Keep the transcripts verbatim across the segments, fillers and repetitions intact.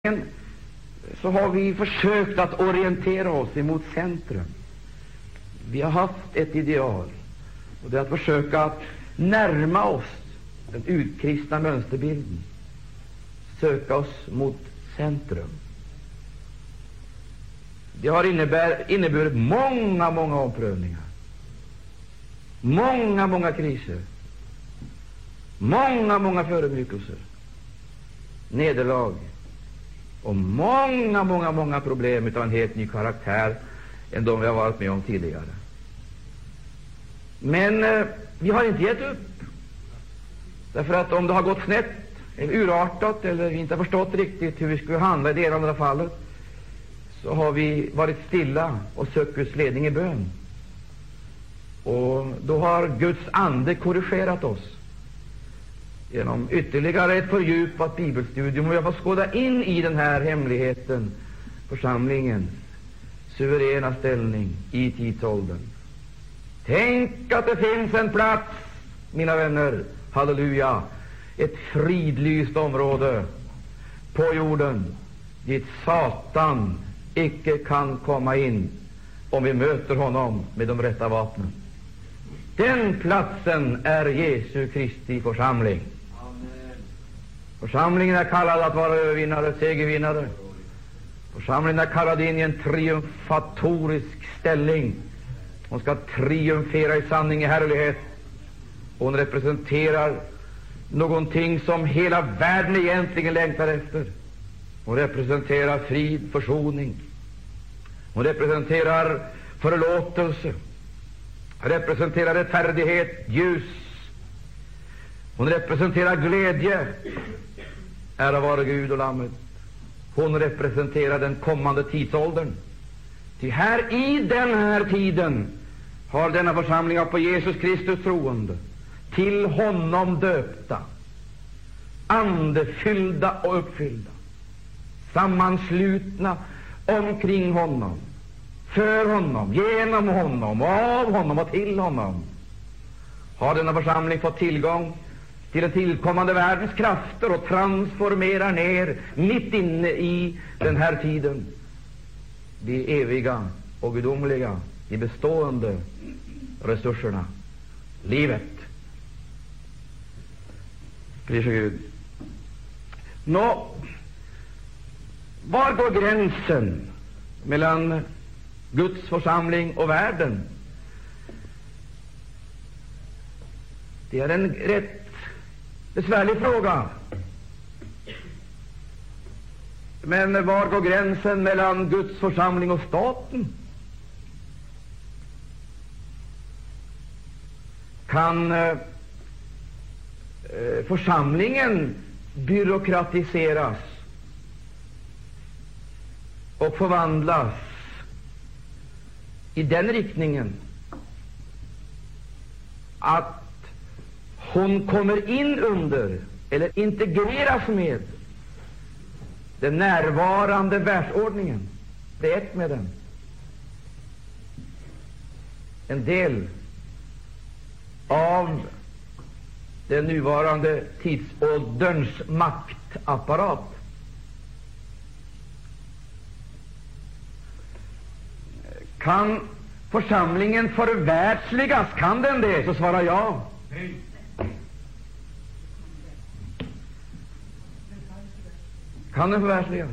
Så har vi försökt att orientera oss emot centrum. Vi har haft ett ideal, och det är att försöka att närma oss den utkristna mönsterbilden, söka oss mot centrum. Det har innebär, inneburit många, många omprövningar, många, många kriser, många, många förödmjukelser, nederlag och många, många, många problem av en helt ny karaktär än de vi har varit med om tidigare. Men eh, vi har inte gett upp. Därför att om det har gått snett, eller urartat, eller vi inte har förstått riktigt hur vi skulle handla i det ena eller andra fallet, så har vi varit stilla och sökt Guds ledning i bön. Och då har Guds ande korrigerat oss genom ytterligare ett fördjupat bibelstudium, och jag får skåda in i den här hemligheten, församlingens suveräna ställning i tidsåldern. Tänk att det finns en plats, mina vänner, halleluja, ett fridlyst område på jorden dit Satan icke kan komma in om vi möter honom med de rätta vapnen. Den platsen är Jesu Kristi församling. Amen. Församlingen är kallad att vara övervinnare, segervinnare. Församlingen är kallad in i en triumfatorisk ställning. Hon ska triumfera i sanning, i härlighet. Hon representerar någonting som hela världen egentligen längtar efter. Hon representerar frid, försoning. Hon representerar förlåtelse. Representerar rättfärdighet, ljus. Hon representerar glädje. Ära vare Gud och Lammet. Hon representerar den kommande tidsåldern. Ty här i den här tiden har denna församling av på Jesus Kristus troende, till honom döpta, andefyllda och uppfyllda, sammanslutna omkring honom, för honom, genom honom, av honom och till honom, har denna församling fått tillgång till den tillkommande världens krafter och transformerar ner mitt inne i den här tiden de eviga och gudomliga, de bestående resurserna, livet. Pris och Gud. Nå, var går gränsen mellan Guds församling och världen? Det är en rätt besvärlig fråga. Men var går gränsen mellan Guds församling och staten? Kan eh, församlingen byråkratiseras och förvandlas i den riktningen att hon kommer in under eller integreras med den närvarande världsordningen? Det är ett med den. En del av den nuvarande tidsålderns maktapparat. Kan församlingen förvärldsligas? Kan den det? Så svarar jag. Kan den förvärldsligas?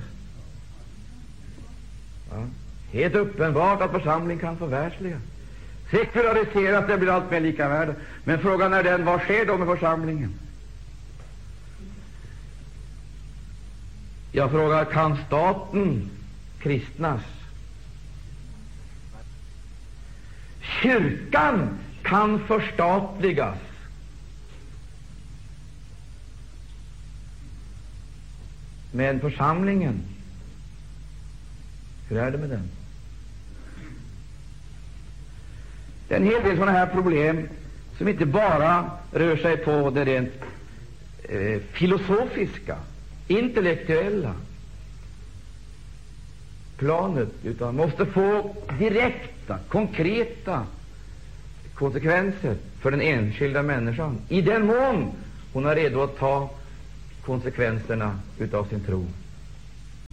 Ja. Helt uppenbart att församlingen kan förvärldsligas. Sekulariseras, det blir allt mer lika värde. Men frågan är den, vad sker då med församlingen? Jag frågar, kan staten kristnas? Kyrkan kan förstatligas. Men församlingen, hur är det med den? Det är en hel del sådana här problem som inte bara rör sig på det rent eh, filosofiska, intellektuella planet, utan måste få direkta, konkreta konsekvenser för den enskilda människan, i den mån hon är redo att ta konsekvenserna utav sin tro.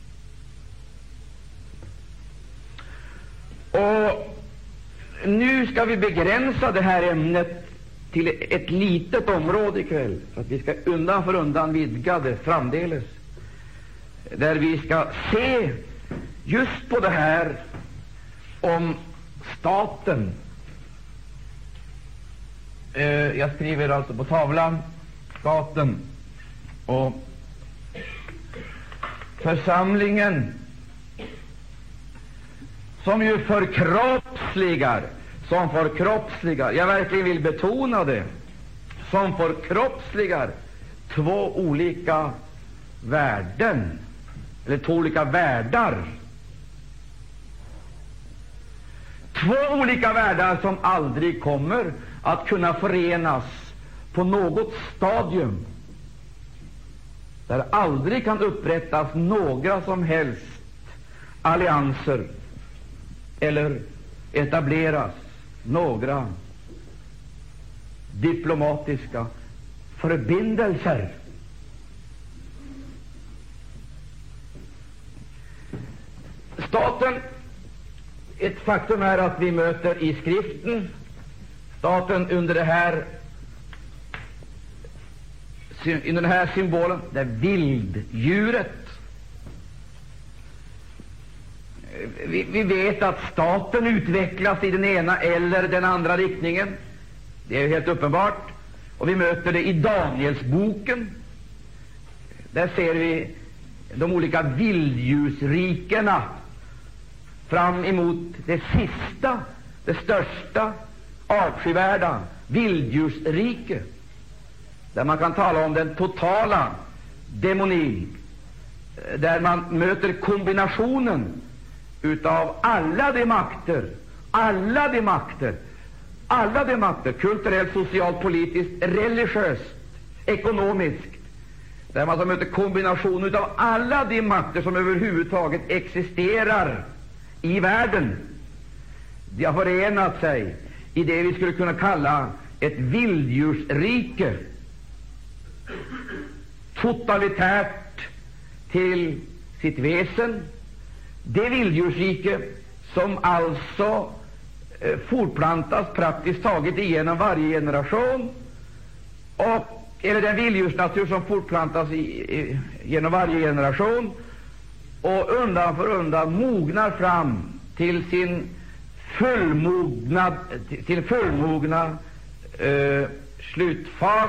Och nu ska vi begränsa det här ämnet till ett litet område ikväll, för att vi ska undan för undan vidga det framdeles, där vi ska se just på det här om staten. Eh, jag skriver alltså på tavlan staten och församlingen, som ju förkroppsligar, som förkroppsligar, jag verkligen vill betona det, som förkroppsligar två olika värden, eller två olika världar. Två olika världar som aldrig kommer att kunna förenas på något stadium, där aldrig kan upprättas några som helst allianser eller etableras några diplomatiska förbindelser. Staten, ett faktum är att vi möter i skriften staten under det här under den här symbolen, det vilddjuret. Vi, vi vet att staten utvecklas i den ena eller den andra riktningen. Det är helt uppenbart. Och vi möter det i Danielsboken. Där ser vi de olika vilddjursrikena fram emot det sista, det största, avskyvärda vilddjursrike, där man kan tala om den totala demonin, där man möter kombinationen utav alla de makter, alla de makter, alla de makter, kulturellt, socialt, politiskt, religiöst, ekonomiskt, där man möter kombinationen utav alla de makter som överhuvudtaget existerar i världen. De har förenat sig i det vi skulle kunna kalla ett vilddjursrike, totalitärt till sitt väsen. Det vilddjursrike som alltså eh, fortplantas praktiskt taget igenom varje generation, och, eller den vilddjursnatur som fortplantas i, i, genom varje generation och undan för undan mognar fram till sin fullmognad, till, till fullmogna eh, slutfas,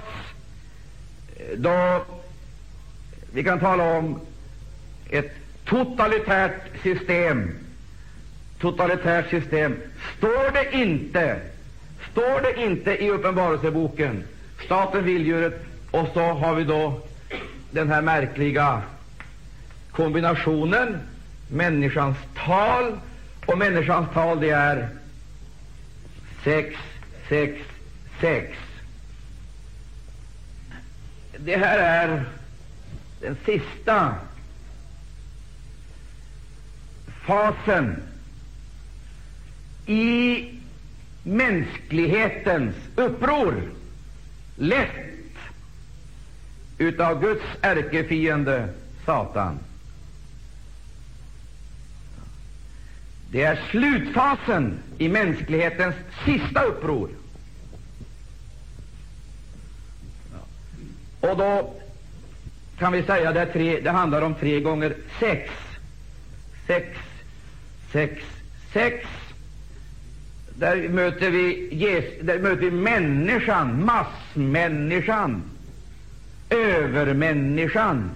då vi kan tala om ett totalitärt system. Totalitärt system. Står det inte, står det inte i Uppenbarelseboken, staten, vilddjuret, och så har vi då den här märkliga kombinationen, människans tal, och människans tal, det är sex, sex, sex. Det här är den sista fasen i mänsklighetens uppror, lett utav Guds ärkefiende Satan. Det är slutfasen i mänsklighetens sista uppror. Och då kan vi säga att det, det handlar om tre gånger sex. Sex, sex, sex. Där möter vi, yes, där möter vi människan, massmänniskan, övermänniskan.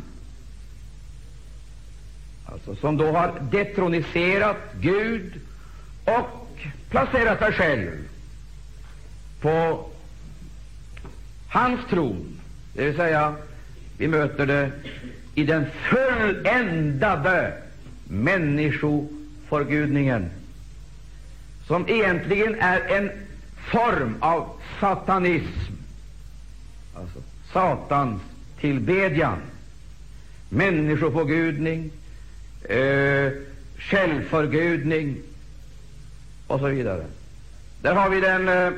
Alltså som då har detroniserat Gud och placerat sig själv på hans tron. Det vill säga, vi möter det i den fulländade människoförgudningen, som egentligen är en form av satanism, alltså Satans tillbedjan, människoförgudning, eh, självförgudning och så vidare. Där har vi den eh,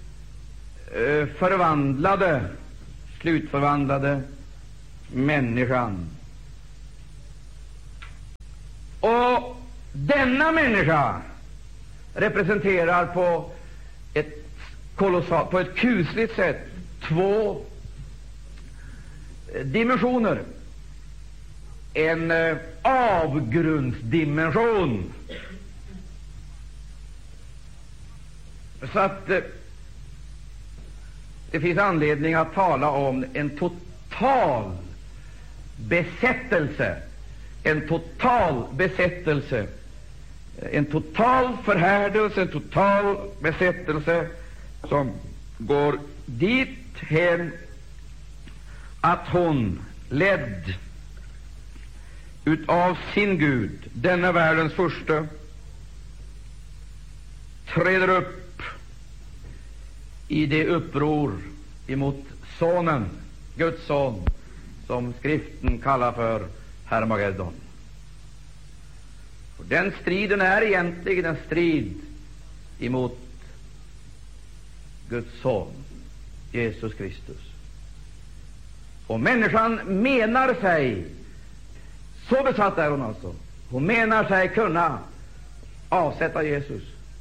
förvandlade, slutförvandlade människan. Och denna människa representerar på ett kolossalt, på ett kusligt sätt två dimensioner. En eh, avgrundsdimension. Så att eh, det finns anledning att tala om en total besättelse. En total besättelse. En total förhärdelse, en total besättelse som går dit hen att hon, ledd utav sin Gud, denna världens första, träder upp i det uppror emot sonen, Guds son, som skriften kallar för Hermageddon. Och den striden är egentligen en strid emot Guds son, Jesus Kristus. Och människan menar sig, så besatt är hon alltså, hon menar sig kunna avsätta Jesus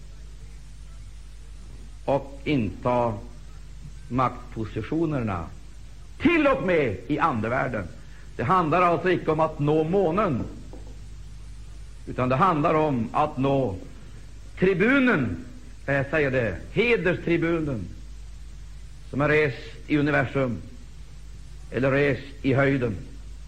och inta maktpositionerna, till och med i andevärlden. Det handlar alltså inte om att nå månen, utan det handlar om att nå tribunen, jag säger det, hederstribunen, som är rest i universum, eller rest i höjden.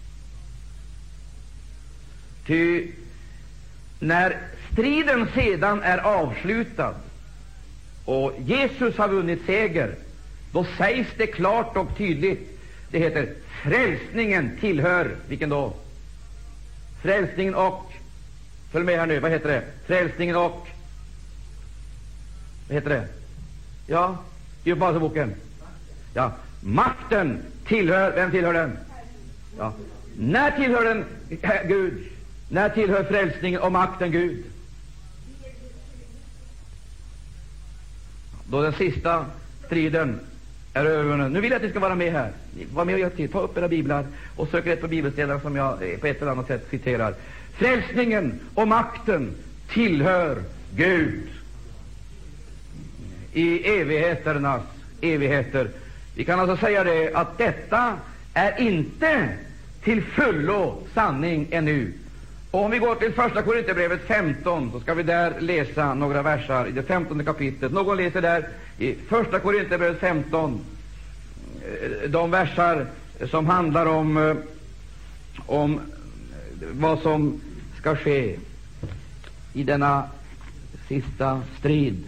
Ty när striden sedan är avslutad och Jesus har vunnit seger, då sägs det klart och tydligt, det heter frälsningen tillhör, vilken då? Frälsningen och, följ med här nu, vad heter det? Frälsningen och, vad heter det? Ja, i Uppenbarelseboken. Ja, makten tillhör, vem tillhör den? Ja, när tillhör den Gud? När tillhör frälsningen och makten Gud? Då den sista striden är övervunnen. Nu vill jag att ni ska vara med här. Var med och hjälp till. Ta upp era biblar och sök rätt på bibelställen som jag på ett eller annat sätt citerar. Frälsningen och makten tillhör Gud i evigheternas evigheter. Vi kan alltså säga det, att detta är inte till fullo sanning ännu. Och om vi går till första Korinthierbrevet femton, så ska vi där läsa några versar i det femtonde kapitlet. Någon läser där i första Korinthierbrevet femton de versar som handlar om om vad som ska ske i denna sista strid.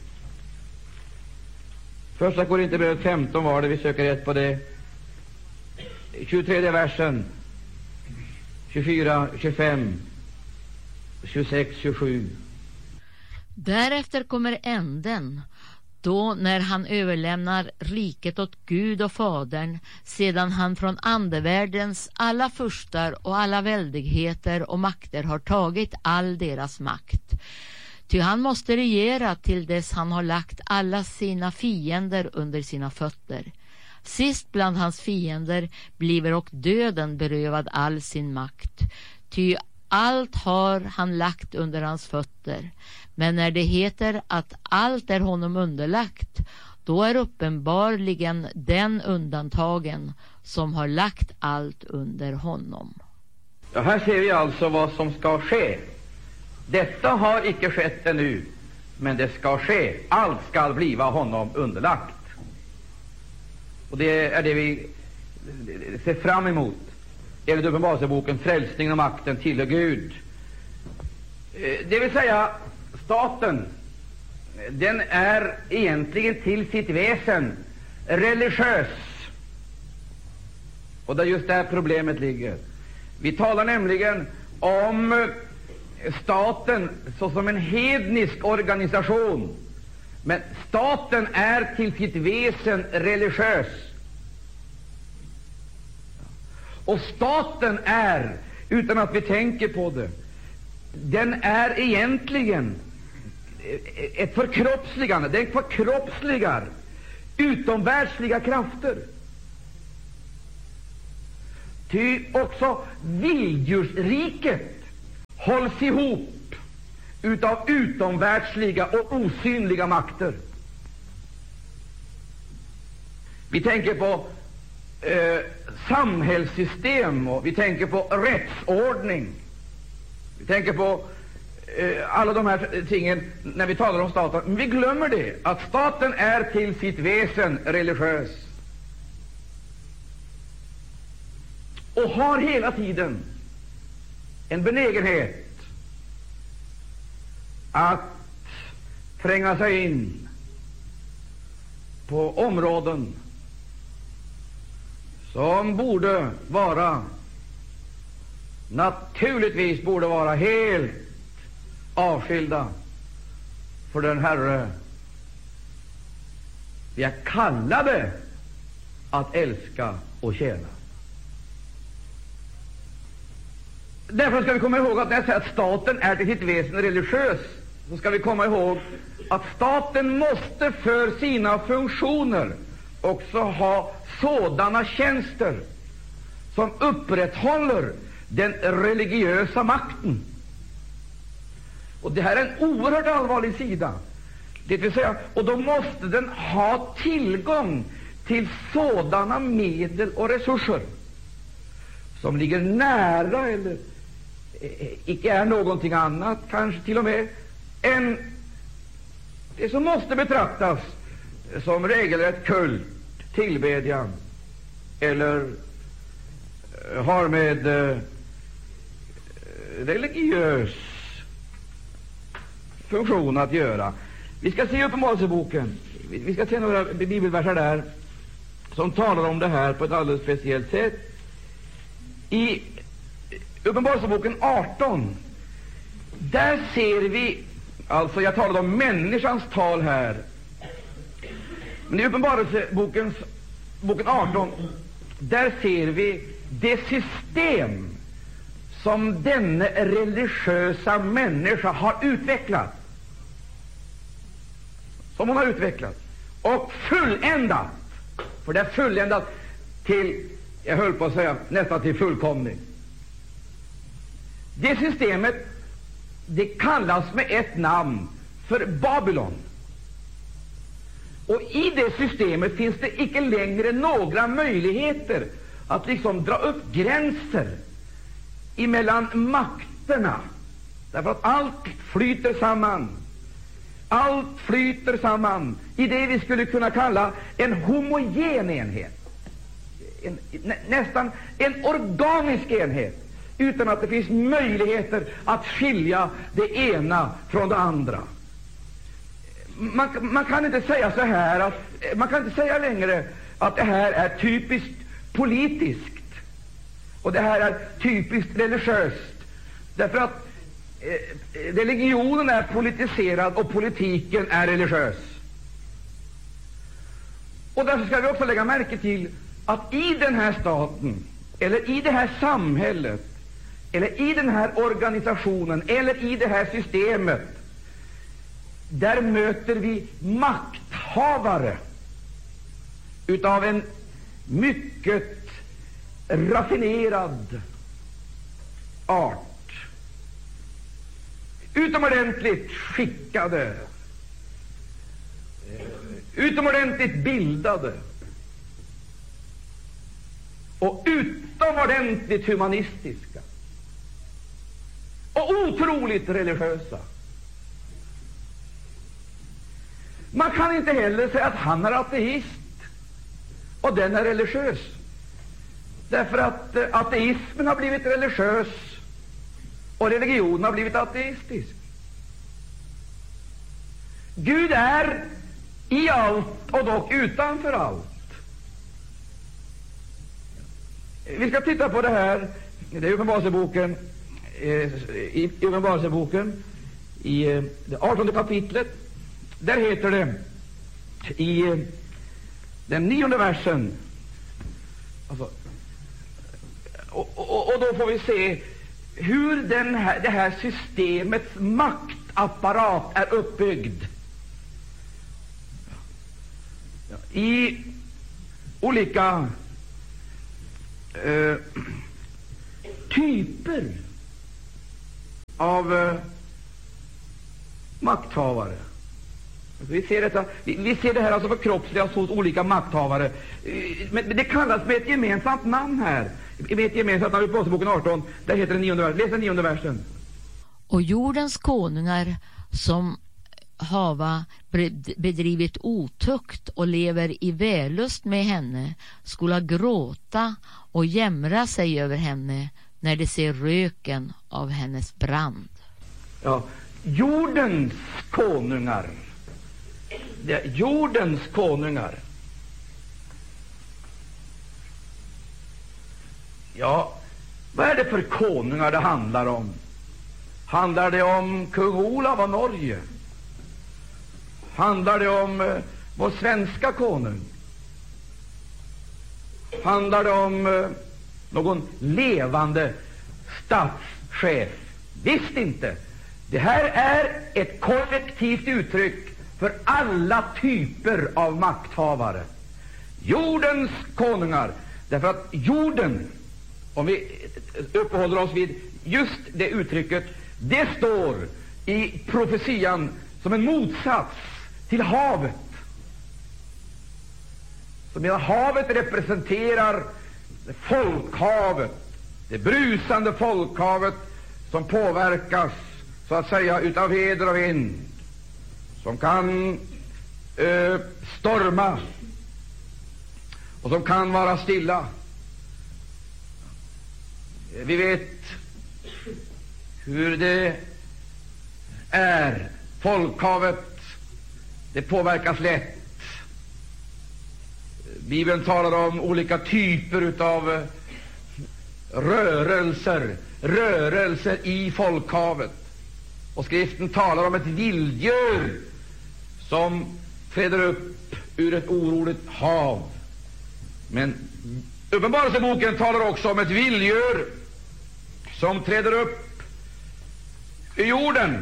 Första Korinthierbrevet femton var det, vi söker rätt på det. tjugotredje versen, tjugofyra, tjugofem, tjugosex, tjugosju. Därefter kommer änden, då när han överlämnar riket åt Gud och Fadern, sedan han från andevärldens alla furstar och alla väldigheter och makter har tagit all deras makt. Ty han måste regera till dess han har lagt alla sina fiender under sina fötter. Sist bland hans fiender bliver och döden berövad all sin makt. Ty allt har han lagt under hans fötter. Men när det heter att allt är honom underlagt, då är uppenbarligen den undantagen som har lagt allt under honom. Ja, här ser vi alltså vad som ska ske. Detta har icke skett ännu, men det ska ske. Allt ska bliva honom underlagt. Och det är det vi ser fram emot. Enligt Uppenbarelseboken, frälsningen och makten tillhör Gud. Det vill säga, staten, den är egentligen till sitt väsen religiös. Och det är just där problemet ligger. Vi talar nämligen om staten såsom en hednisk organisation, men staten är till sitt väsen religiös. Och staten är, utan att vi tänker på det, den är egentligen ett förkroppsligande. Den förkroppsligar utomvärldsliga krafter. Ty också vilddjursriket hålls ihop utav utomvärldsliga och osynliga makter. Vi tänker på eh, samhällssystem, och vi tänker på rättsordning. Vi tänker på eh, alla de här tingen när vi talar om staten. Men vi glömmer det, att staten är till sitt väsen religiös. Och har hela tiden en benägenhet att tränga sig in på områden som borde vara, naturligtvis borde vara helt avskilda för den Herre vi är kallade att älska och tjäna. Därför ska vi komma ihåg att när jag säger att staten är till sitt väsen religiös, så ska vi komma ihåg att staten måste för sina funktioner också ha sådana tjänster som upprätthåller den religiösa makten. Och det här är en oerhört allvarlig sida. Det vill säga, och då måste den ha tillgång till sådana medel och resurser som ligger nära, eller icke är någonting annat, kanske till och med, än det som måste betraktas som regelrätt kult, tillbedjan, eller har med eh, religiös funktion att göra. Vi ska se Uppenbarelseboken. Vi ska se några bibelverser där som talar om det här på ett alldeles speciellt sätt. I Uppenbarelseboken arton, där ser vi, alltså jag talade om människans tal här, men i Uppenbarelseboken boken arton, där ser vi det system som den religiösa människa har utvecklat, som hon har utvecklat och fulländat, för det är fulländat till, jag höll på att säga, nästan till fullkomning. Det systemet, det kallas med ett namn för Babylon. Och i det systemet finns det icke längre några möjligheter att liksom dra upp gränser emellan makterna, därför att allt flyter samman. Allt flyter samman i det vi skulle kunna kalla en homogen enhet, en, nä, nästan en organisk enhet, utan att det finns möjligheter att skilja det ena från det andra. Man, man kan inte säga så här att man kan inte säga längre att det här är typiskt politiskt och det här är typiskt religiöst, därför att eh, religionen är politiserad och politiken är religiös. Och därför ska vi också lägga märke till att i den här staten, eller i det här samhället, eller i den här organisationen, eller i det här systemet, där möter vi makthavare utav en mycket raffinerad art, utomordentligt skickade, utomordentligt bildade och utomordentligt humanistiska och otroligt religiösa. Man kan inte heller säga att han är ateist och den är religiös, därför att eh, ateismen har blivit religiös och religionen har blivit ateistisk. Gud är i allt och dock utanför allt. Vi ska titta på det här. Det är Uppenbarelseboken, eh, i Uppenbarelseboken i eh, det artonde kapitlet. Där heter det i eh, den nionde versen, alltså, och, och, och då får vi se hur den här, det här systemets maktapparat är uppbyggd i olika eh, typer av eh, makthavare. Vi ser, detta, vi, vi ser det här alltså förkroppsligas hos olika makthavare. Men, men det kallas med ett gemensamt namn här. Med ett gemensamt namn i Uppenbarelseboken arton. Där heter den nionde versen. Läs den nionde versen. Och jordens konungar som hava bedrivit otukt och lever i vällust med henne skola gråta och jämra sig över henne när de ser röken av hennes brand. Ja, jordens konungar. Det är jordens konungar. Ja, vad är det för konungar det handlar om? Handlar det om kung Olav av Norge? Handlar det om eh, vår svenska konung? Handlar det om eh, någon levande statschef? Visst inte. Det här är ett kollektivt uttryck för alla typer av makthavare. Jordens konungar. Därför att jorden, om vi uppehåller oss vid just det uttrycket, det står i profetian som en motsats till havet. Så medan havet representerar folkhavet, det brusande folkhavet som påverkas så att säga utav väder och vind, som kan eh, storma och som kan vara stilla. Vi vet hur det är. Folkhavet, det påverkas lätt. Bibeln talar om olika typer utav rörelser, rörelser i folkhavet. Och skriften talar om ett vilddjur som träder upp ur ett oroligt hav. Men Uppenbarelseboken talar också om ett vilddjur som träder upp ur jorden.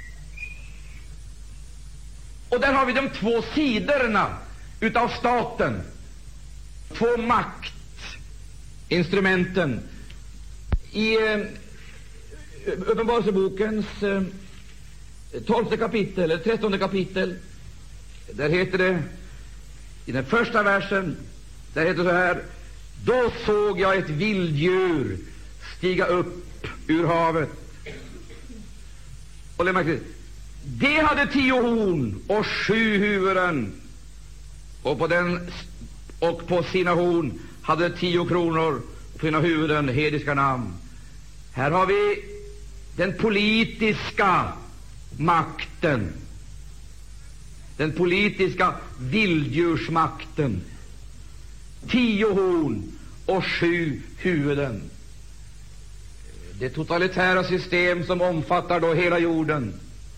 Och där har vi de två sidorna utav staten. Två maktinstrumenten. I eh, Uppenbarelsebokens eh, tolfte kapitel, eller trettonde kapitel, där heter det, i den första versen, där heter det så här: då såg jag ett vilddjur stiga upp ur havet. Och lägg märke till, det hade tio horn och sju huvuden, och på, den, och på sina horn hade tio kronor, och på sina huvuden hediska namn. Här har vi den politiska makten, den politiska vilddjursmakten. Tio horn och sju huvuden. Det totalitära system som omfattar då hela jorden.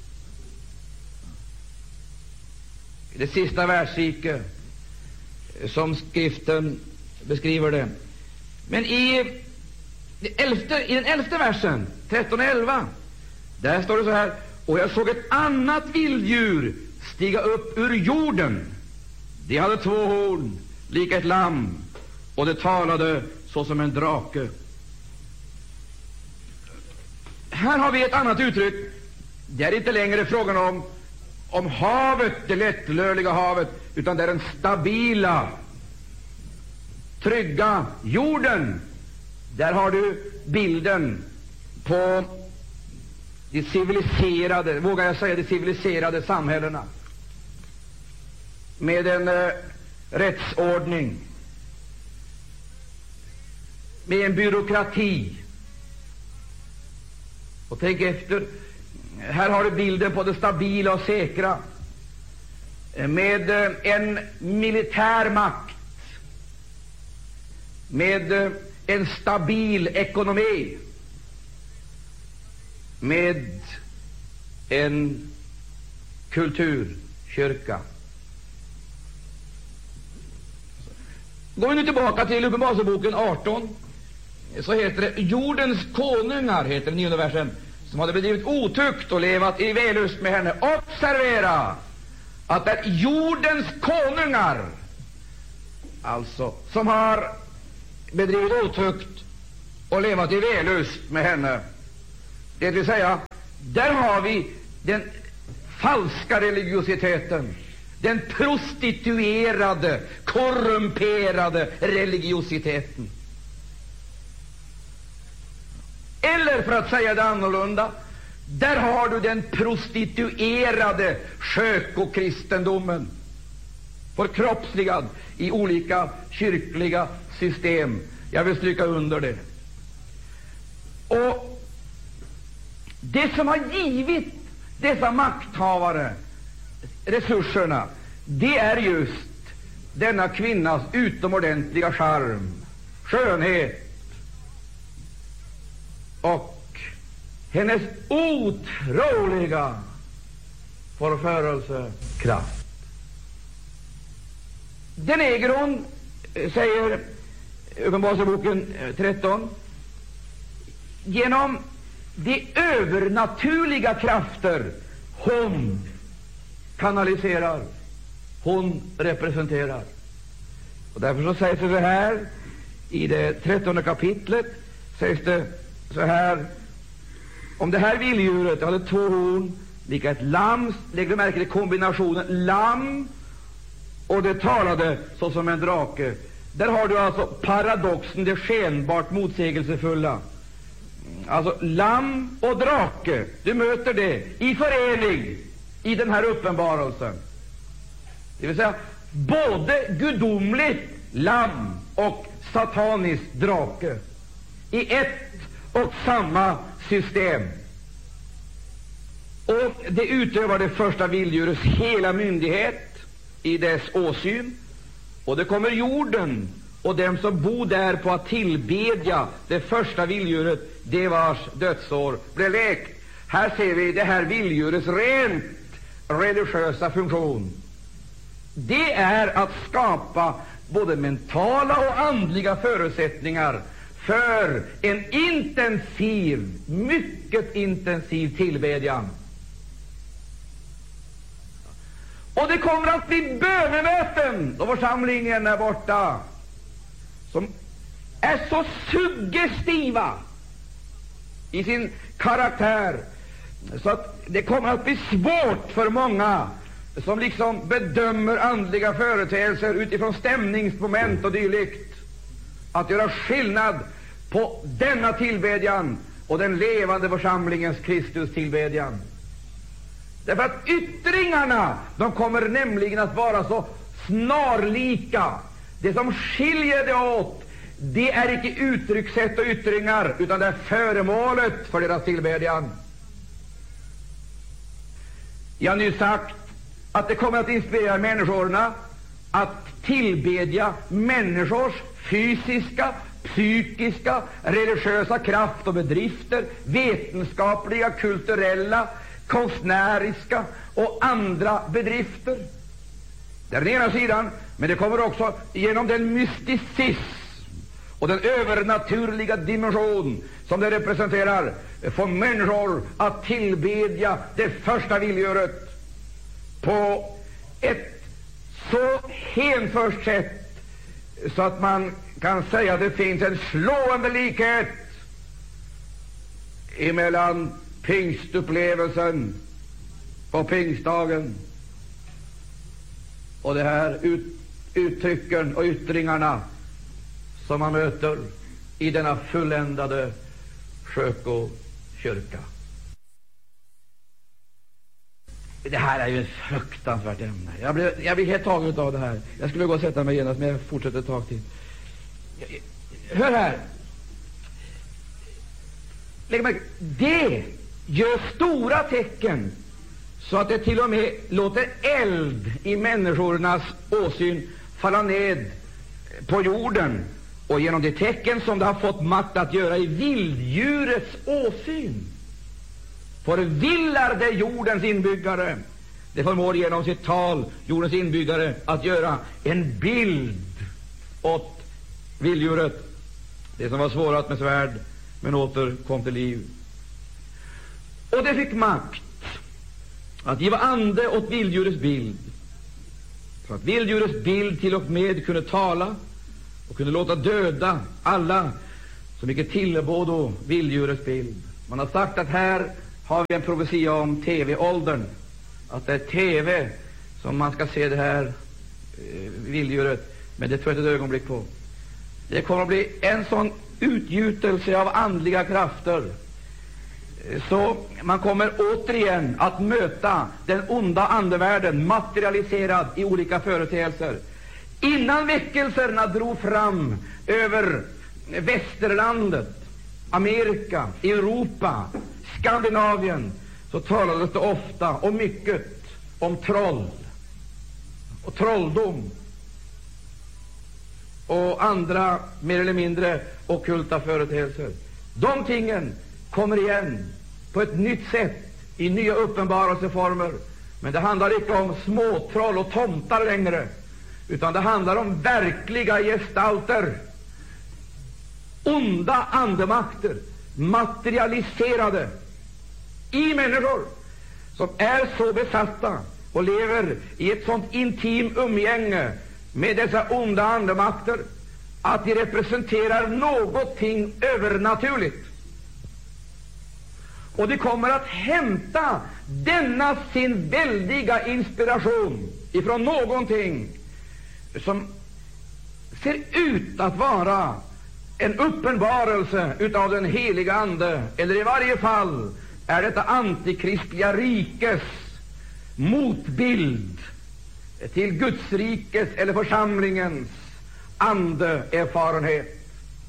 Det sista världsrike, som skriften beskriver det. Men i, det elfte, i den elfte versen, tretton elva, där står det så här: och jag såg ett annat vilddjur stiga upp ur jorden. Det hade två horn, lika ett lamm, och det talade så som en drake. Här har vi ett annat uttryck. Det är inte längre frågan om om havet, det lättlöliga havet, utan det är den stabila, trygga jorden. Där har du bilden på de civiliserade, vågar jag säga, de civiliserade samhällena, med en eh, rättsordning, med en byråkrati. Och tänk efter, här har du bilden på det stabila och säkra, med eh, en militär makt, med eh, en stabil ekonomi, med en kulturkyrka. Går vi nu tillbaka till Uppenbarelseboken arton, så heter det: jordens konungar, heter den nionde versen, som hade bedrivit otukt och levat i vällust med henne. Observera att det är jordens konungar, alltså, som har bedrivit otukt och levat i vällust med henne. Det vill säga, där har vi den falska religiositeten, den prostituerade, korrumperade religiositeten. Eller för att säga det annorlunda, där har du den prostituerade skökokristendomen, förkroppsligad i olika kyrkliga system. Jag vill stryka under det. Och det som har givit dessa makthavare resurserna, det är just denna kvinnas utomordentliga charm, skönhet och hennes otroliga förförelsekraft. Den äger hon, säger Uppenbarelseboken tretton, genom de övernaturliga krafter hon kanaliserar, hon representerar. Och därför så sägs det så här i det trettonde kapitlet, sägs det så här om det här vilddjuret. Det hade två horn, lika ett lamm. Lägg märke till kombinationen lamm, och det talade såsom en drake. Där har du alltså paradoxen, det skenbart motsägelsefulla. Alltså lamm och drake, du möter det i förening i den här uppenbarelsen. Det vill säga både gudomligt lamm och satanisk drake i ett och samma system. Och det utövar det första vilddjurets hela myndighet i dess åsyn, och det kommer jorden och dem som bor där på att tillbedja det första vilddjuret, det vars dödsår blev läkt. Här ser vi det här vilddjurets rent religiösa funktion. Det är att skapa både mentala och andliga förutsättningar för en intensiv, mycket intensiv tillbedjan. Och det kommer att bli bönemöten då församlingen är borta, som är så suggestiva i sin karaktär, så att det kommer att bli svårt för många som liksom bedömer andliga företeelser utifrån stämningsmoment och dylikt att göra skillnad på denna tillbedjan och den levande församlingens Kristus tillbedjan. Därför att yttringarna, de kommer nämligen att vara så snarlika. Det som skiljer det åt, det är icke uttryckssätt och yttringar, utan det är föremålet för deras tillbedjan. Jag har nyss sagt att det kommer att inspirera människorna att tillbedja människors fysiska, psykiska, religiösa kraft och bedrifter, vetenskapliga, kulturella, konstnäriska och andra bedrifter. Det är den ena sidan, men det kommer också genom den mysticism och den övernaturliga dimension som det representerar få människor att tillbedja det första vilddjuret på ett så hänfört sätt så att man kan säga att det finns en slående likhet emellan pingstupplevelsen på pingstdagen och det här ut, uttrycken och yttringarna som man möter i denna fulländade kyrka. Det här är ju ett fruktansvärt ämne. Jag blir, jag blir helt tagen av det här. Jag skulle gå och sätta mig genast, men jag fortsätter ett tag till. Hör här. Lägg märke. Det gör stora tecken så att det till och med låter eld i människornas åsyn falla ned på jorden, och genom de tecken som det har fått makt att göra i vilddjurets åsyn förvillar det jordens inbyggare. Det förmår genom sitt tal jordens inbyggare att göra en bild åt vilddjuret, det som var svårat med svärd men åter kom till liv. Och det fick makt att giva ande åt vilddjurets bild, så att vilddjurets bild till och med kunde tala och kunde låta döda alla som icke tillbådo vilddjurets bild. Man har sagt att här har vi en profetia om T V-åldern. att det är tv som man ska se det här eh, vilddjuret, men det tror jag inte ett ögonblick på. Det kommer att bli en sån utgjutelse av andliga krafter, eh, så man kommer återigen att möta den onda andevärlden materialiserad i olika företeelser. Innan väckelserna drog fram över västerlandet, Amerika, Europa, Skandinavien, så talades det ofta och mycket om troll och trolldom och andra mer eller mindre ockulta företeelser. De tingen kommer igen på ett nytt sätt i nya uppenbarelseformer, men det handlar inte om småtroll och tomtar längre, utan det handlar om verkliga gestalter, onda andemakter, materialiserade i människor som är så besatta och lever i ett sånt intim umgänge med dessa onda andemakter att de representerar någonting övernaturligt. Och de kommer att hämta denna sin väldiga inspiration ifrån någonting som ser ut att vara en uppenbarelse utav den heliga Ande, eller i varje fall är detta antikristliga rikes motbild till Guds rikes eller församlingens andeerfarenhet.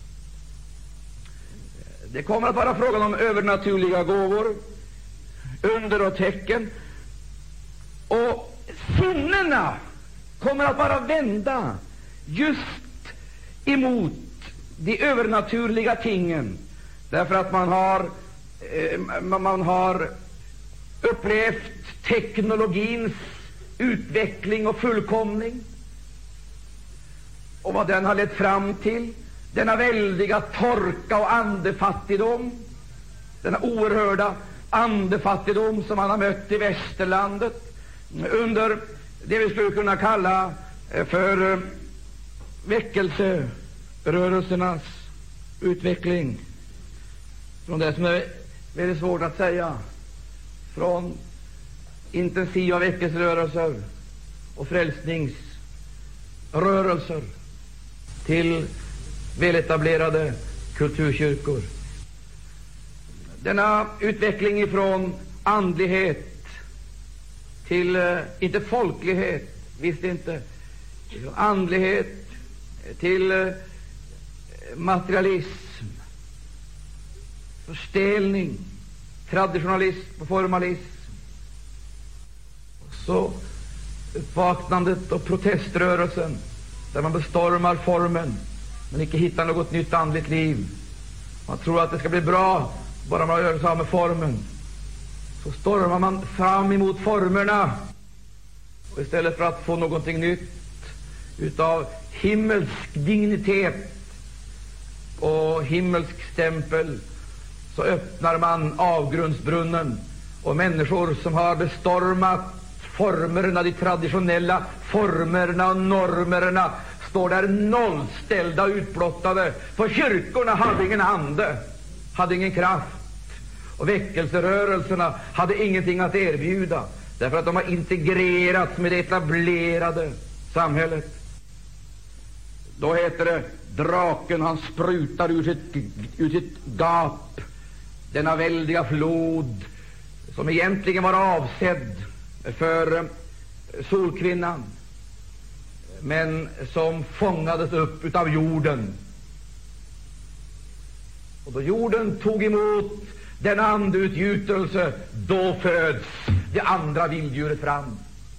Det kommer att vara frågan om övernaturliga gåvor, under och tecken, och sinnena kommer att vara vända just emot de övernaturliga tingen, därför att man har eh, man har upplevt teknologins utveckling och fullkomning, och vad den har lett fram till, denna väldiga torka och andefattigdom, denna oerhörda andefattigdom som man har mött i västerlandet under det vi skulle kunna kalla för väckelserörelsernas utveckling, från det som är väldigt svårt att säga, från intensiva väckelserörelser och frälsningsrörelser till väletablerade kulturkyrkor. Denna utveckling ifrån andlighet till, eh, inte folklighet, visst inte, från andlighet till eh, materialism, förstelning, traditionalism och formalism. Så uppvaknandet och proteströrelsen, där man bestormar formen men inte hittar något nytt andligt liv. Man tror att det ska bli bra bara man gör sig av med formen. Så stormar man fram emot formerna, och istället för att få någonting nytt utav himmelsk dignitet och himmelsk stämpel, så öppnar man avgrundsbrunnen, och människor som har bestormat formerna, de traditionella formerna och normerna, står där nollställda och utblottade, för kyrkorna hade ingen ande, hade ingen kraft, och väckelserörelserna hade ingenting att erbjuda, därför att de har integrerats med det etablerade samhället. Då heter det, draken han sprutar ur sitt, ur sitt gap denna väldiga flod, som egentligen var avsedd för solkvinnan, men som fångades upp utav jorden. Och då jorden tog emot den andeutgjutelse, då föds det andra vilddjuret fram.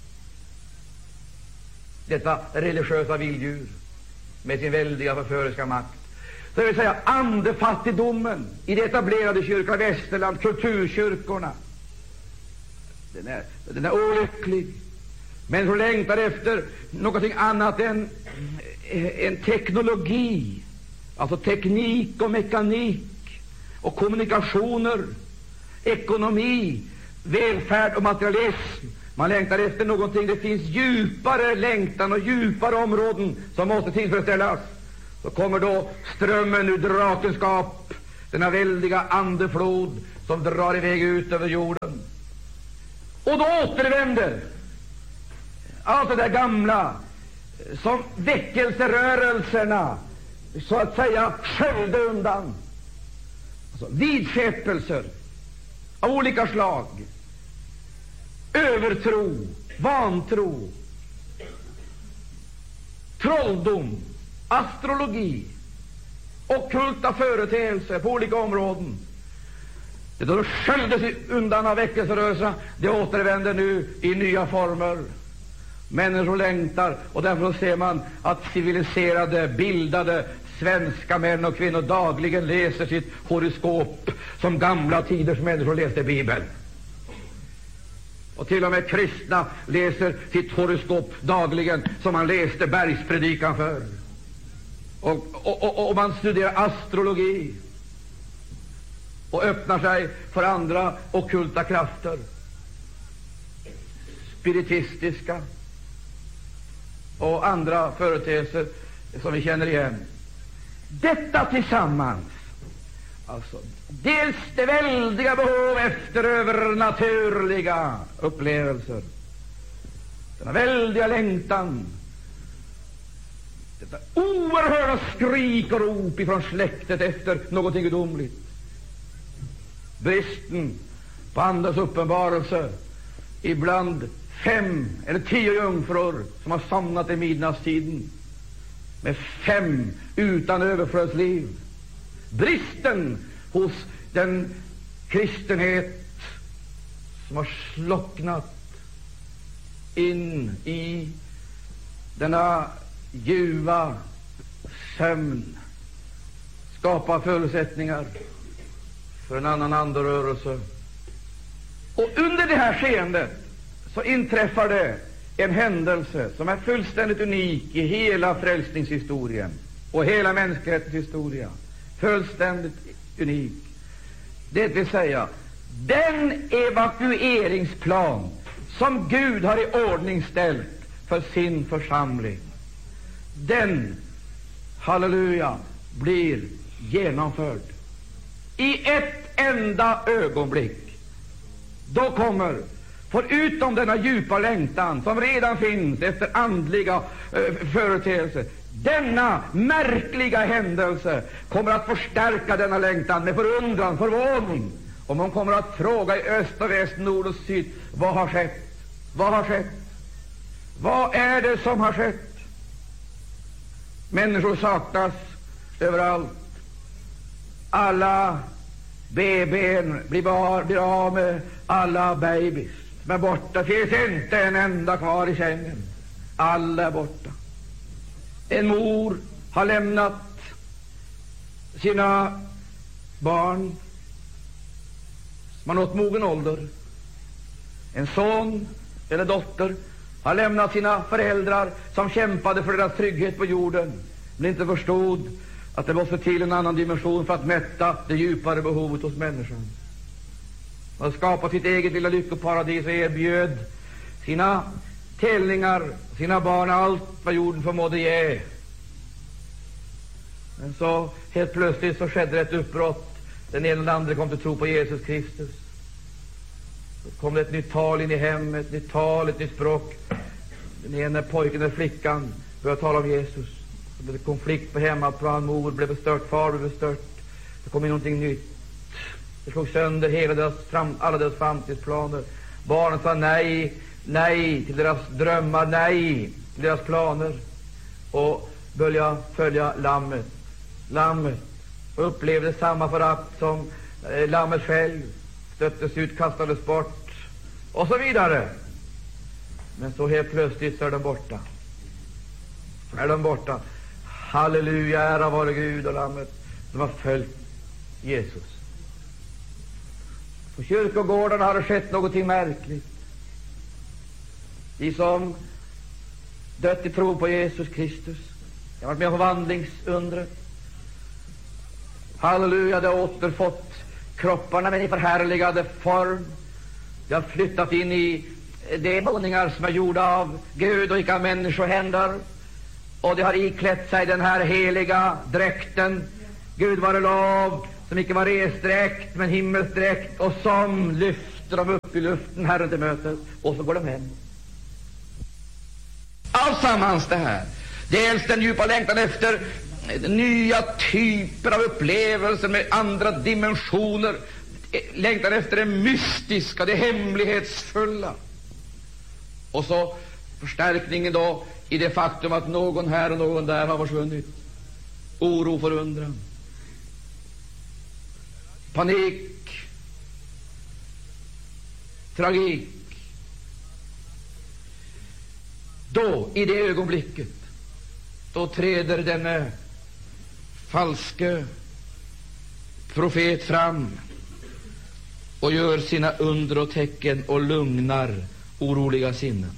Detta religiösa vilddjur med sin väldiga förföriska makt. Så det vill säga andefattigdomen i det etablerade kyrkan, Västerland, kulturkyrkorna. Den är, den är olycklig. Människor längtar efter någonting annat än en teknologi, alltså teknik och mekanik och kommunikationer, ekonomi, välfärd och materialism. Man längtar efter någonting. Det finns djupare längtan och djupare områden som måste tillfredsställas. Så kommer då strömmen ur drakenskap, denna väldiga andeflod som drar iväg ut över jorden. Och då återvänder allt det där gamla som väckelserörelserna så att säga sköljde undan. Alltså, vidskepelser av olika slag, övertro, vantro, trolldom, astrologi, ockulta företeelser på olika områden. Det då sköljdes undan av väckelserörelserna, det återvänder nu i nya former. Människor längtar, och därför ser man att civiliserade, bildade svenska män och kvinnor dagligen läser sitt horoskop som gamla tiders människor läste Bibeln. Och till och med kristna läser sitt horoskop dagligen som man läste bergspredikan för. Och, och, och, och man studerar astrologi och öppnar sig för andra ockulta krafter, spiritistiska och andra företeelser som vi känner igen. Detta tillsammans, alltså dels det väldiga behov efter övernaturliga upplevelser, denna väldiga längtan, detta oerhörda skrik och rop ifrån släktet efter någonting gudomligt, bristen på Andens uppenbarelse ibland fem eller tio jungfrur som har somnat i midnattstiden med fem utan överflödsliv, bristen hos den kristenhet som har slocknat in i denna ljuva sömn, skapar förutsättningar för en annan andrörelse. Och under det här skeendet så inträffar det en händelse som är fullständigt unik i hela frälsningshistorien och hela mänsklighetens historia. Fullständigt unik. Det vill säga, den evakueringsplan som Gud har i ordning ställt för sin församling, den, halleluja, blir genomförd i ett enda ögonblick. Då kommer, förutom denna djupa längtan som redan finns efter andliga äh, företeelser, denna märkliga händelse kommer att förstärka denna längtan med förundran, förvåning. Och man kommer att fråga i öst och väst, nord och syd: vad har skett? Vad har skett? Vad är det som har skett? Människor saknas överallt. Alla B B:n blir, bar, blir av med alla babys. Men borta finns inte en enda kvar i sängen. Alla är borta. En mor har lämnat sina barn som har nått mogen ålder. En son eller dotter har lämnat sina föräldrar som kämpade för deras trygghet på jorden, men inte förstod att det måste till en annan dimension för att mätta det djupare behovet hos människan. Och skapade sitt eget lilla lyckoparadis och erbjöd sina tällningar, sina barn, allt vad jorden förmådde ge. Men så helt plötsligt så skedde ett uppbrott. Den ena och den andra kom till tro på Jesus Kristus. Så kom det ett nytt tal in i hemmet, ett nytt tal, ett nytt språk. Den ena pojken och flickan började tala om Jesus. Så blev det konflikt på hemmaplan, mor blev bestört, far blev bestört. Det kom in någonting nytt. Det slog sönder hela deras fram, alla deras framtidsplaner. Barnen sa nej, nej till deras drömmar, nej till deras planer. Och började följa lammet. Lammet. Och upplevde samma förakt som eh, lammet själv. Stöttes ut, kastades bort och så vidare. Men så helt plötsligt så är de borta. Är de borta. Halleluja, ära vare Gud och lammet. De har följt Jesus. På kyrkogårdarna har det skett någonting märkligt. De som dött i tro på Jesus Kristus, de har varit med på vandlingsundret. Halleluja, de har återfått kropparna med en förhärligade form. De har flyttat in i de boningar som är gjorda av Gud och icke av människohänder. Och de har iklätt sig den här heliga dräkten, Gud vare lov, som icke var resdräkt men himmelsdräkt, och som lyfter dem upp upp i luften Herren till mötet, och så går de hem. Allsammans det här, dels den djupa längtan efter nya typer av upplevelser med andra dimensioner, längtan efter det mystiska, det hemlighetsfulla, och så förstärkningen då i det faktum att någon här och någon där har försvunnit. Oro, förundran, panik, tragik. Då, i det ögonblicket, då träder denne falske profet fram och gör sina under och tecken och lugnar oroliga sinnen.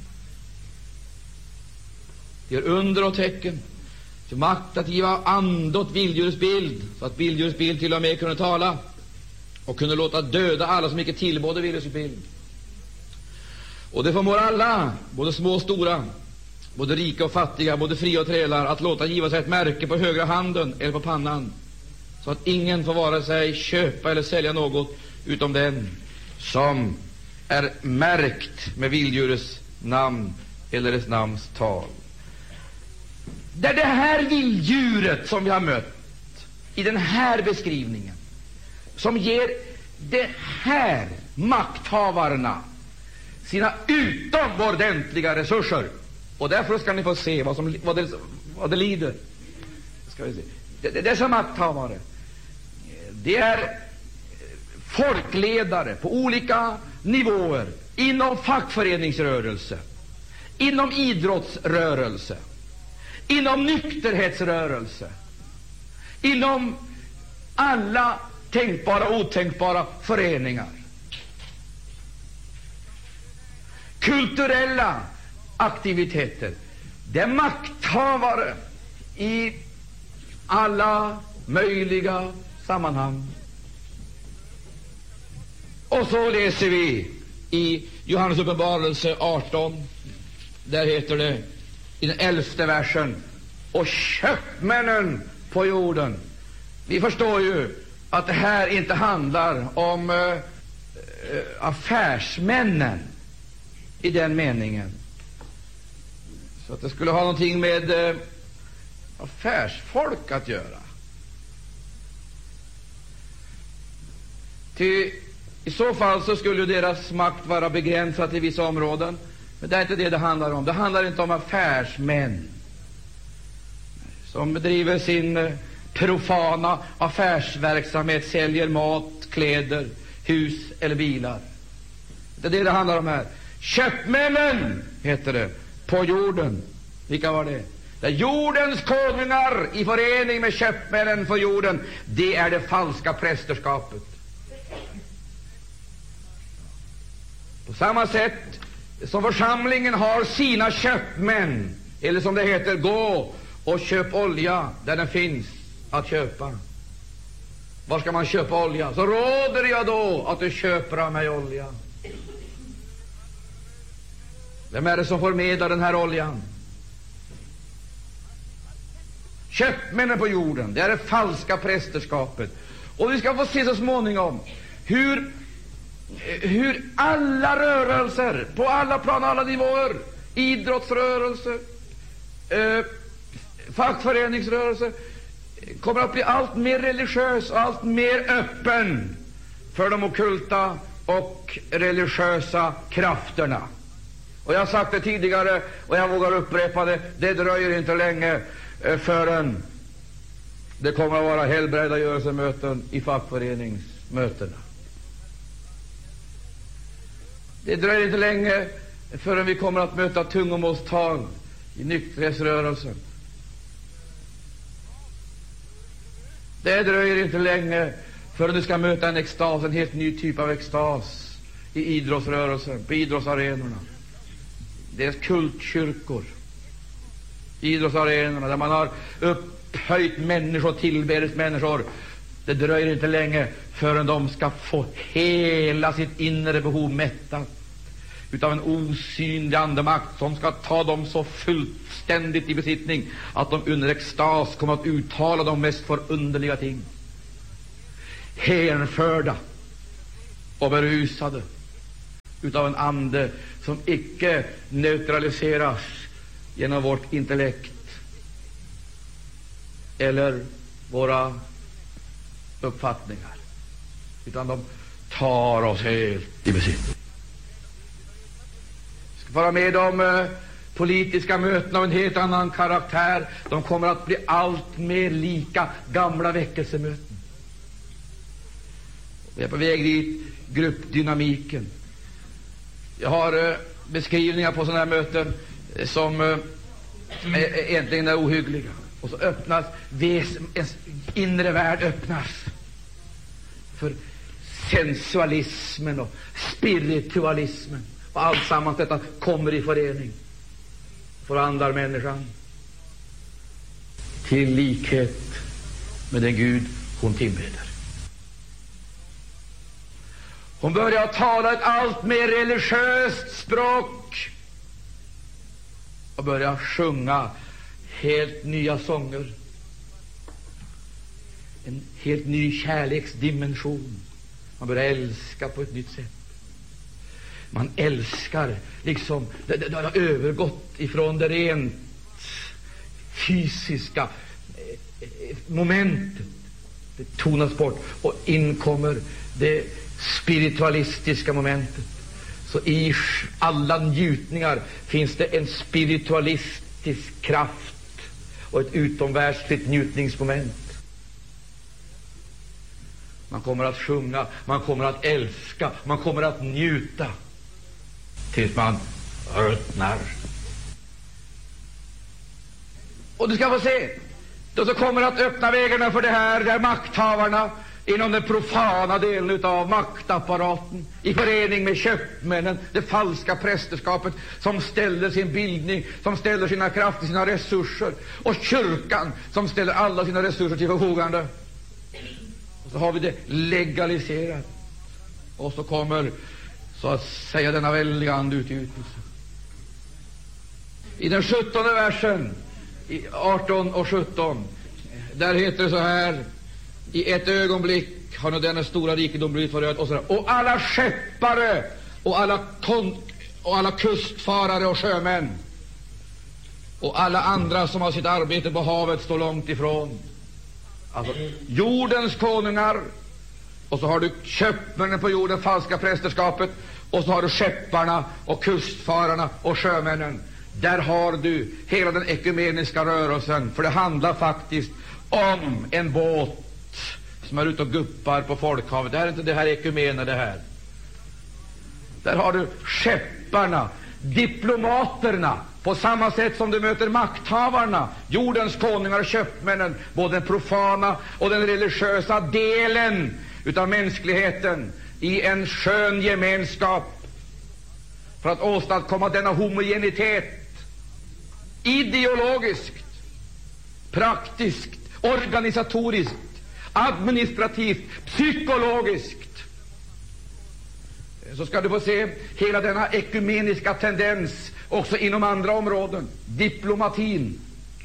Gör under och tecken, så makt att giva and åt vilddjurets bild, så att vilddjurets bild till och med kunde tala och kunde låta döda alla som icke tillbådde vilddjurets bild. Och det förmår alla, både små och stora, både rika och fattiga, både fria och trälar, att låta giva sig ett märke på högra handen eller på pannan, så att ingen får vare sig köpa eller sälja något utom den som är märkt med vilddjurets namn eller dess namns tal. Det är det här vilddjuret som vi har mött i den här beskrivningen som ger de här makthavarna sina utomordentliga resurser. Och därför ska ni få se vad, som, vad, det, vad det lider. Ska vi se. Det, det, dessa makthavare, det är folkledare på olika nivåer inom fackföreningsrörelse, inom idrottsrörelse, inom nykterhetsrörelse, inom alla tänkbara och otänkbara föreningar, kulturella aktiviteter. Det är makthavare i alla möjliga sammanhang. Och så läser vi i Johannes uppenbarelse arton, där heter det i den elfte versen: och köpmännen på jorden. Vi förstår ju att det här inte handlar om äh, affärsmännen i den meningen, så att det skulle ha någonting med äh, affärsfolk att göra. Ty i så fall så skulle deras makt vara begränsad till vissa områden. Men det är inte det det handlar om. Det handlar inte om affärsmän som bedriver sin profana affärsverksamhet, säljer mat, kläder, hus eller bilar. Det är det det handlar om här. Köpmännen heter det på jorden. Vilka var det? Det är jordens konungar i förening med köpmännen på jorden. Det är det falska prästerskapet. På samma sätt som församlingen har sina köpmän, eller som det heter, gå och köp olja där den finns att köpa. Var ska man köpa olja? Så råder jag då att du köper av mig olja. Vem är det som förmedlar den här oljan? Köpmännen på jorden, det är det falska prästerskapet. Och vi ska få se så småningom hur hur alla rörelser på alla plan, alla nivåer, idrottsrörelser, eh, fackföreningsrörelser, kommer att bli allt mer religiös och allt mer öppen för de ockulta och religiösa krafterna. Och jag har sagt det tidigare och jag vågar upprepa det: det dröjer inte länge eh, förrän det kommer att vara helbrägdagörelsemöten i fackföreningsmötena. Det dröjer inte länge förrän vi kommer att möta tungomålstal i nykterhetsrörelsen. Det dröjer inte länge förrän du ska möta en extas, en helt ny typ av extas i idrottsrörelsen, på idrottsarenorna. Det är kultkyrkor, idrottsarenorna, där man har upphöjt människor, tillbedit människor. Det dröjer inte länge förrän de ska få hela sitt inre behov mättat utav en osynlig andemakt som ska ta dem så fullständigt i besittning att de under extas kommer att uttala de mest förunderliga ting. Hänförda och berusade utav en ande som icke neutraliseras genom vårt intellekt eller våra uppfattningar, utan de tar oss helt i besittning. Vi ska vara med om eh, politiska möten av en helt annan karaktär. De kommer att bli allt mer lika gamla väckelsemöten. Vi är på väg dit, gruppdynamiken. Jag har eh, beskrivningar på sådana här möten eh, som eh, är, egentligen är ohyggliga. Och så öppnas, ens inre värld öppnas för sensualismen och spiritualismen. Och allt sammans detta kommer i förening. Förvandlar människan till likhet med den Gud hon tillbeder. Hon börjar tala ett allt mer religiöst språk och börjar sjunga helt nya sånger. En helt ny kärleksdimension. Man börjar älska på ett nytt sätt. Man älskar liksom, det, det, det har övergått ifrån det rent fysiska eh, momentet. Det tonas bort och in kommer det spiritualistiska momentet. Så i alla njutningar finns det en spiritualistisk kraft och ett utomvärldsligt njutningsmoment. Man kommer att sjunga, man kommer att älska, man kommer att njuta tills man ruttnar. Och du ska få se, då så kommer att öppna vägarna för det här, där makthavarna inom den profana delen av maktapparaten i förening med köpmännen, det falska prästerskapet som ställer sin bildning, som ställer sina krafter, sina resurser, och kyrkan som ställer alla sina resurser till förfogande. Och så har vi det legaliserat. Och så kommer så att säga denna väldiga andeutgjutelse. I den sjuttonde versen, i arton och sjutton, där heter det så här: i ett ögonblick har nu denna stora rikedom blivit föröd, och, så där, och alla skeppare och alla, kon- och alla kustfarare och sjömän och alla andra som har sitt arbete på havet står långt ifrån. Alltså jordens konungar, och så har du köpmännen på jorden, falska prästerskapet, och så har du skepparna och kustfararna och sjömännen. Där har du hela den ekumeniska rörelsen, för det handlar faktiskt om en båt som är ute och guppar på folkhavet. Det här är inte det här ekumener det här. Där har du skepparna, diplomaterna, på samma sätt som du möter makthavarna, jordens konungar och köpmännen, både den profana och den religiösa delen utav mänskligheten i en skön gemenskap för att åstadkomma denna homogenitet ideologiskt, praktiskt, organisatoriskt, administrativt, psykologiskt. Så ska du få se hela denna ekumeniska tendens också inom andra områden. Diplomatin.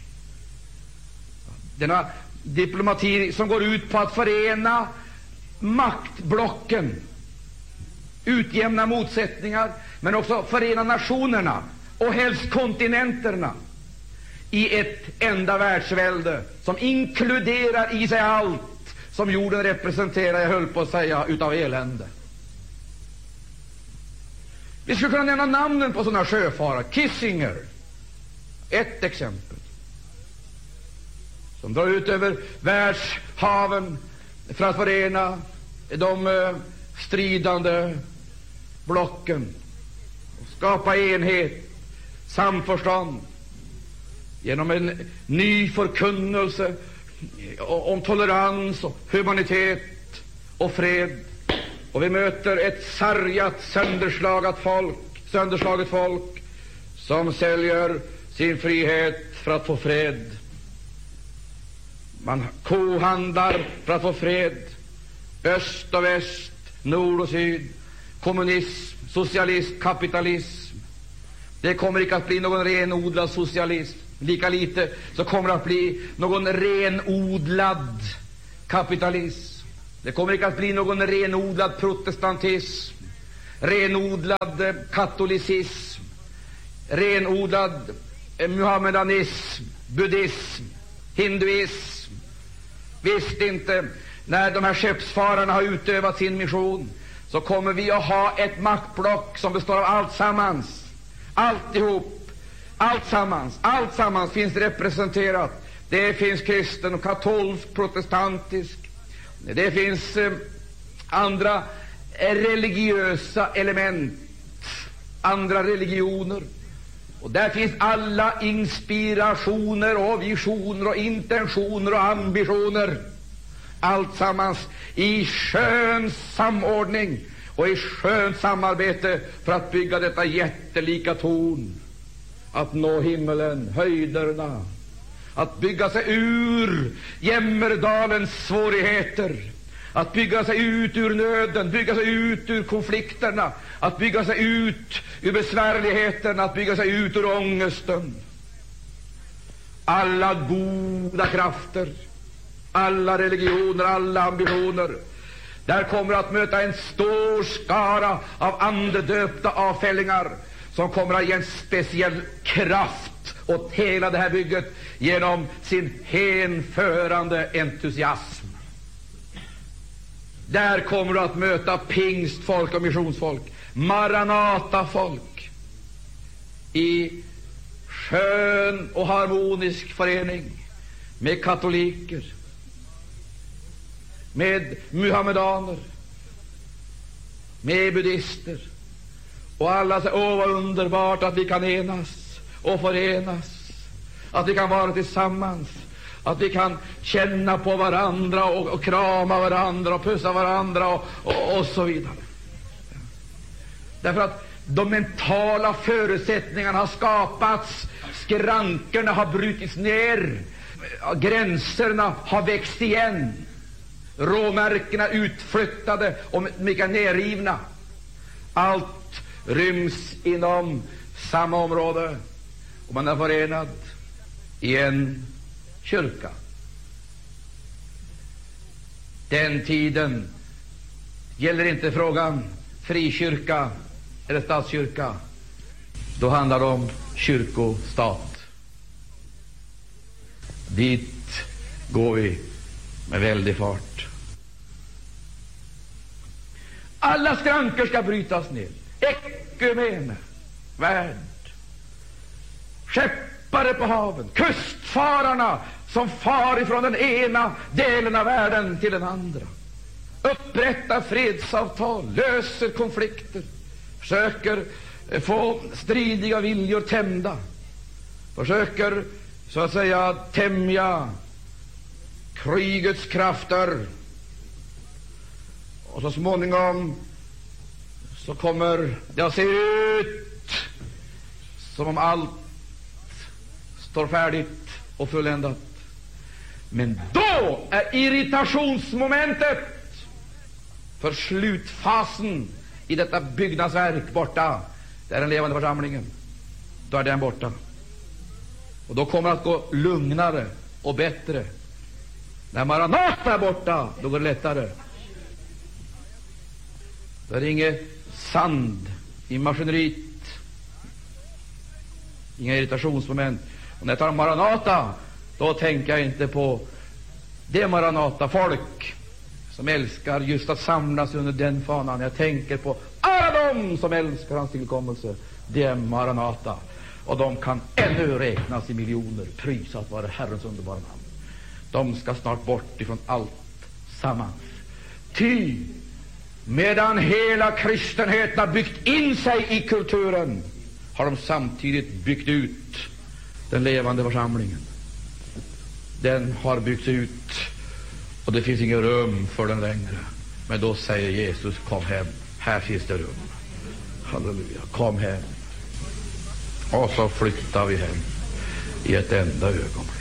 Denna diplomati som går ut på att förena maktblocken, utjämna motsättningar, men också förena nationerna och helst kontinenterna i ett enda världsvälde som inkluderar i sig allt som jorden representerar, jag höll på att säga, utav elände. Vi skulle kunna nämna namnen på sådana sjöfarare. Kissinger, ett exempel, som drar ut över världshaven för att förena de uh, stridande blocken och skapa enhet, samförstånd genom en ny förkunnelse om tolerans och humanitet och fred. Och vi möter ett sargat, sönderslaget folk, sönderslaget folk som säljer sin frihet för att få fred. Man kohandlar för att få fred. Öst och väst, nord och syd, kommunism, socialism, kapitalism. Det kommer inte att bli någon renodlad socialism. Lika lite så kommer det att bli någon renodlad kapitalism. Det kommer inte att bli någon renodlad protestantism. renodlad katolicism, renodlad muhammedanism, buddhism, hinduism. Visst inte, när de här skeppsfararna har utövat sin mission, så kommer vi att ha ett maktblock som består av allt sammans. Alltihop, allt sammans, allt sammans finns representerat. Det finns kristen och katolsk, protestantisk. Det finns eh, andra religiösa element, andra religioner. Och där finns alla inspirationer och visioner och intentioner och ambitioner. Allt sammans i skön samordning och i skönt samarbete för att bygga detta jättelika torn, att nå himmelen, höjderna, att bygga sig ur Jämmerdalens svårigheter, att bygga sig ut ur nöden, bygga sig ut ur konflikterna, att bygga sig ut ur besvärligheterna, att bygga sig ut ur ångesten. Alla goda krafter, alla religioner, alla ambitioner, där kommer att möta en stor skara av andedöpta avfällingar som kommer att ge en speciell kraft åt hela det här bygget genom sin hänförande entusiasm. Där kommer du att möta pingstfolk och missionsfolk, Maranata-folk, i skön och harmonisk förening med katoliker, med muhammedaner, med buddister. Och alla säger: åh, vad underbart att vi kan enas och förenas, att vi kan vara tillsammans, att vi kan känna på varandra och, och krama varandra och pussa varandra och, och, och så vidare. Därför att de mentala förutsättningarna har skapats, skrankerna har brutits ner, gränserna har växt igen, råmärkena utflyttade och mycket nerrivna. Allt ryms inom samma område, och man är förenad i en kyrka. Den tiden gäller inte frågan frikyrka eller statskyrka. Då handlar det om kyrkostat. Dit går vi med väldig fart. Alla skranker ska brytas ner. Ekumene, värld, skeppare på haven, kustfararna som far ifrån den ena delen av världen till den andra, upprättar fredsavtal, löser konflikter, försöker få stridiga viljor tämjda, försöker så att säga tämja krigets krafter. Och så småningom så kommer det att se ut som om allt står färdigt och fulländat. Men då är irritationsmomentet för slutfasen i detta byggnadsverk borta. Det är den levande församlingen. Då är den borta. Och då kommer det att gå lugnare och bättre. När Maranata är borta, då går det lättare. Det är inget sand i maskineriet, inga irritationsmoment. Och när jag tar Maranata, då tänker jag inte på det Maranata-folk som älskar just att samlas under den fanan. Jag tänker på alla de som älskar hans tillkommelse. Det är Maranata. Och de kan ännu räknas i miljoner. Prisat vare Herrens underbara namn. De ska snart bort ifrån allt sammans. Ty medan hela kristenheten har byggt in sig i kulturen, har de samtidigt byggt ut den levande församlingen. Den har byggts ut, och det finns ingen rum för den längre. Men då säger Jesus: kom hem, här finns det rum. Halleluja, kom hem. Och så flyttar vi hem i ett enda ögonblick.